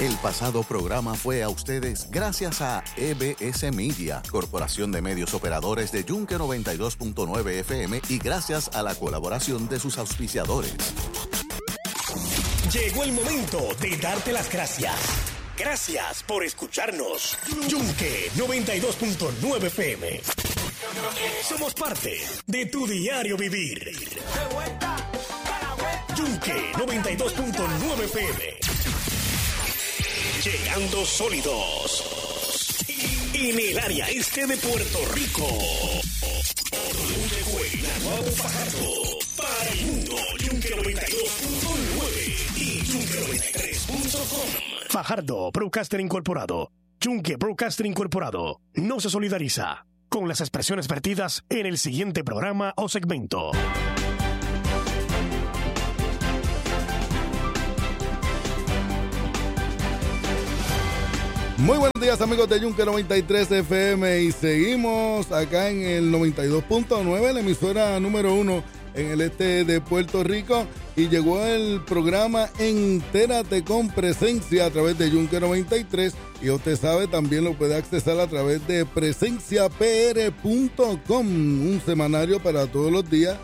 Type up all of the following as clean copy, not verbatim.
El pasado programa fue a ustedes gracias a EBS Media, Corporación de Medios Operadores de Yunque 92.9 FM y gracias a la colaboración de sus auspiciadores. Llegó el momento de darte las gracias. Gracias por escucharnos. Yunque 92.9 FM. Somos parte de tu diario vivir. Yunque 92.9 FM. Llegando sólidos. En el área este de Puerto Rico. Llegó el Naguabo Fajardo. Para el mundo, Yunque 92.9 y Yunque93.com. Fajardo Broadcaster Incorporado. Yunque Broadcaster Incorporado no se solidariza con las expresiones vertidas en el siguiente programa o segmento. Muy buenos días, amigos de Yunque 93 FM, y seguimos acá en el 92.9, la emisora número 1 en el este de Puerto Rico, y llegó el programa Entérate con Presencia a través de Yunque 93, y usted sabe, también lo puede accesar a través de presenciapr.com, un semanario para todos los días,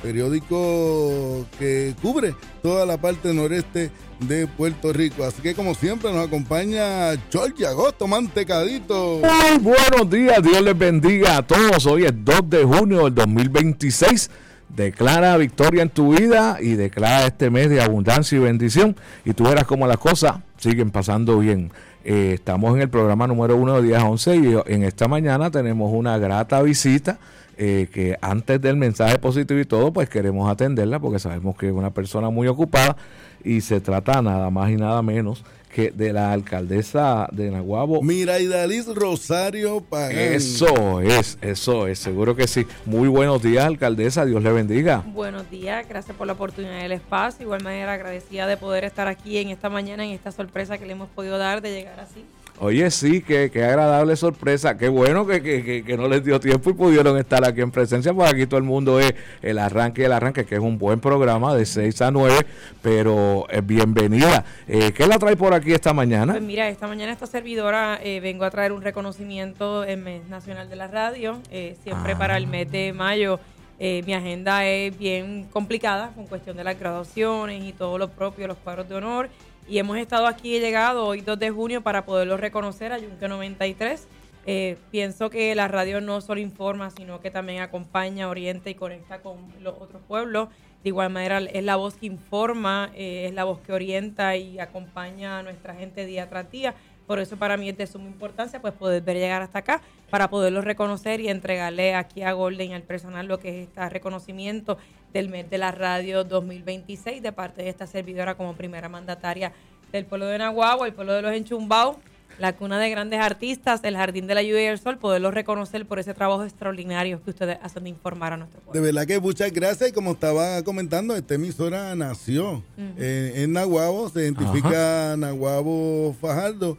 periódico que cubre toda la parte noreste de Puerto Rico. Así que, como siempre, nos acompaña George Agosto Mantecadito. Muy buenos días, Dios les bendiga a todos. Hoy es 2 de junio del 2026. Declara victoria en tu vida y declara este mes de abundancia y bendición, y tú verás cómo las cosas siguen pasando bien. Estamos en el programa número 1 de 10 a 11 y en esta mañana tenemos una grata visita que antes del mensaje positivo y todo, pues queremos atenderla porque sabemos que es una persona muy ocupada, y se trata nada más y nada menos que de la alcaldesa de Naguabo, Miraidalis Rosario Pagán. Eso es, seguro que sí. Muy buenos días, alcaldesa, Dios le bendiga. Buenos días, gracias por la oportunidad del espacio. Igual manera agradecida de poder estar aquí en esta mañana, en esta sorpresa que le hemos podido dar de llegar así. Oye, sí, qué agradable sorpresa, qué bueno que no les dio tiempo y pudieron estar aquí en presencia, porque aquí todo el mundo es el arranque, que es un buen programa de 6 a 9, pero bienvenida. ¿Qué la trae por aquí esta mañana? Pues mira, esta mañana esta servidora vengo a traer un reconocimiento en Mes Nacional de la Radio, siempre para el mes de mayo. Mi agenda es bien complicada con cuestión de las graduaciones y todo lo propio, los cuadros de honor. Y hemos estado aquí, he llegado hoy 2 de junio para poderlo reconocer a Yunque 93. Pienso que la radio no solo informa, sino que también acompaña, orienta y conecta con los otros pueblos. De igual manera, es la voz que informa, es la voz que orienta y acompaña a nuestra gente día tras día. Por eso para mí es de suma importancia pues poder ver llegar hasta acá para poderlo reconocer y entregarle aquí a Golden y al personal lo que es este reconocimiento del mes de la radio 2026 de parte de esta servidora como primera mandataria del pueblo de Naguabo, el pueblo de los Enchumbaos, la cuna de grandes artistas, el Jardín de la Lluvia y el Sol, poderlos reconocer por ese trabajo extraordinario que ustedes hacen de informar a nuestro pueblo. De verdad que muchas gracias, y como estaba comentando, esta emisora nació en Naguabo, se identifica Naguabo Fajardo,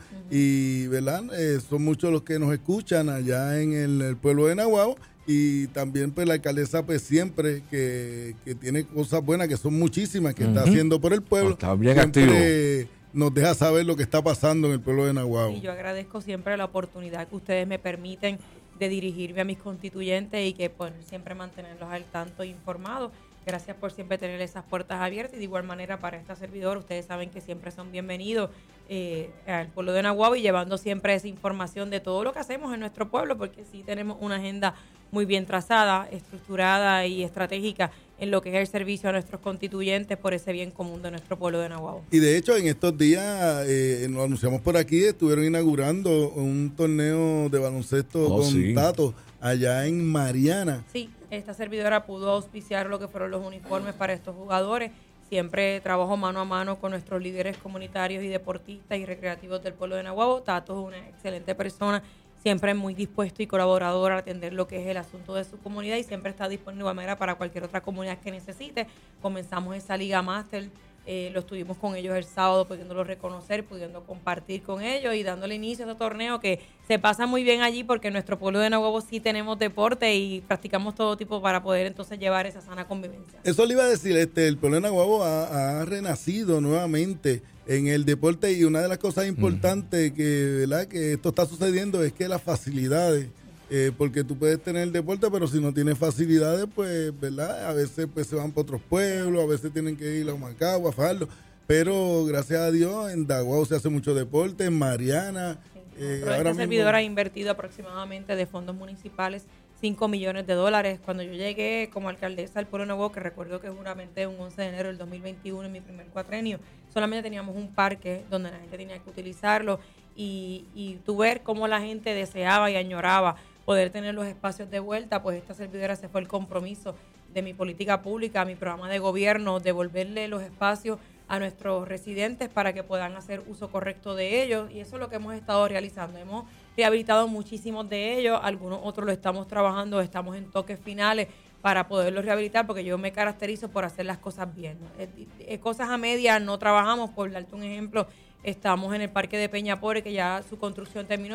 y verdad, son muchos los que nos escuchan allá en el pueblo de Naguabo, y también pues la alcaldesa pues siempre que tiene cosas buenas, que son muchísimas, que está haciendo por el pueblo, está bien siempre activo. Nos deja saber lo que está pasando en el pueblo de Naguabo. Y yo agradezco siempre la oportunidad que ustedes me permiten de dirigirme a mis constituyentes y que pues, siempre mantenerlos al tanto e informados. Gracias por siempre tener esas puertas abiertas, y de igual manera para esta servidora, ustedes saben que siempre son bienvenidos al pueblo de Naguabo, y llevando siempre esa información de todo lo que hacemos en nuestro pueblo, porque sí tenemos una agenda muy bien trazada, estructurada y estratégica en lo que es el servicio a nuestros constituyentes por ese bien común de nuestro pueblo de Naguabo. Y de hecho, en estos días, nos anunciamos por aquí, estuvieron inaugurando un torneo de baloncesto con Tato allá en Mariana. Sí, esta servidora pudo auspiciar lo que fueron los uniformes para estos jugadores. Siempre trabajo mano a mano con nuestros líderes comunitarios y deportistas y recreativos del pueblo de Naguabo. Tato es una excelente persona, siempre muy dispuesto y colaborador a atender lo que es el asunto de su comunidad, y siempre está disponible de manera para cualquier otra comunidad que necesite. Comenzamos esa Liga Máster Lo estuvimos con ellos el sábado, pudiéndolo reconocer, pudiendo compartir con ellos y dándole inicio a este torneo que se pasa muy bien allí porque en nuestro pueblo de Naguabo sí tenemos deporte y practicamos todo tipo para poder entonces llevar esa sana convivencia. Eso le iba a decir, el pueblo de Naguabo ha renacido nuevamente en el deporte y una de las cosas importantes ¿verdad? Que esto está sucediendo es que las facilidades, porque tú puedes tener el deporte, pero si no tienes facilidades, pues, ¿verdad? A veces pues se van para otros pueblos, a veces tienen que ir a Humacao, a Fajardo, pero gracias a Dios en Naguabo se hace mucho deporte, en Mariana. Esta servidora ha invertido aproximadamente de fondos municipales $5 millones. Cuando yo llegué como alcaldesa del pueblo de Naguabo, que recuerdo que juramenté un 11 de enero del 2021 en mi primer cuatrenio, solamente teníamos un parque donde la gente tenía que utilizarlo y tú ver cómo la gente deseaba y añoraba poder tener los espacios de vuelta, pues esta servidora se fue el compromiso de mi política pública, mi programa de gobierno, devolverle los espacios a nuestros residentes para que puedan hacer uso correcto de ellos y eso es lo que hemos estado realizando. Hemos rehabilitado muchísimos de ellos, algunos otros lo estamos trabajando, estamos en toques finales para poderlos rehabilitar porque yo me caracterizo por hacer las cosas bien, ¿no? Cosas a medias no trabajamos, por darte un ejemplo, estamos en el parque de Peñapore que ya su construcción terminó.